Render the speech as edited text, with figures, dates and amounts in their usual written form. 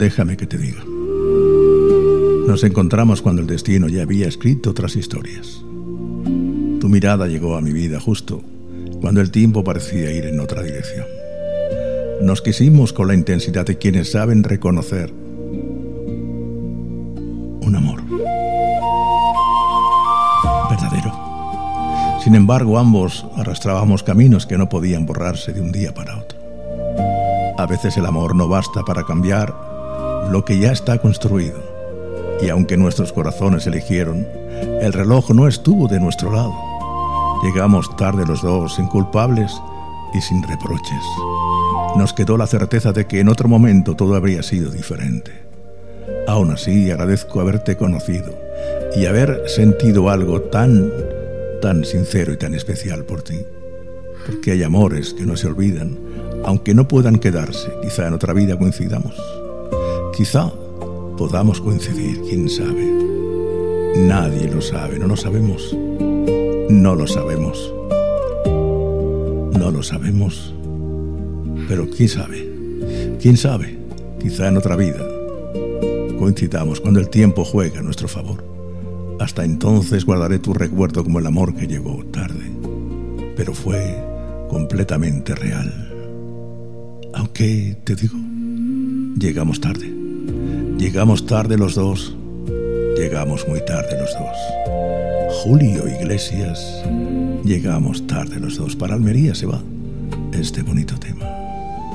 déjame que te diga. Nos encontramos cuando el destino ya había escrito otras historias. Tu mirada llegó a mi vida justo cuando el tiempo parecía ir en otra dirección. Nos quisimos con la intensidad de quienes saben reconocer un amor verdadero. Sin embargo, ambos arrastrábamos caminos que no podían borrarse de un día para otro. A veces el amor no basta para cambiar lo que ya está construido. Y aunque nuestros corazones eligieron, el reloj no estuvo de nuestro lado. Llegamos tarde los dos, inculpables y sin reproches. Nos quedó la certeza de que en otro momento todo habría sido diferente. Aún así, agradezco haberte conocido y haber sentido algo tan sincero y tan especial por ti. Porque hay amores que no se olvidan, aunque no puedan quedarse. Quizá en otra vida coincidamos. Quizá podamos coincidir, quién sabe. Nadie lo sabe, no lo sabemos. No lo sabemos. No lo sabemos. Pero quién sabe. Quién sabe. Quizá en otra vida coincidamos cuando el tiempo juegue a nuestro favor. Hasta entonces guardaré tu recuerdo como el amor que llegó tarde, pero fue completamente real. Aunque, te digo, llegamos tarde. Llegamos tarde los dos. Llegamos muy tarde los dos. Julio Iglesias, llegamos tarde los dos. Para Almería se va este bonito tema.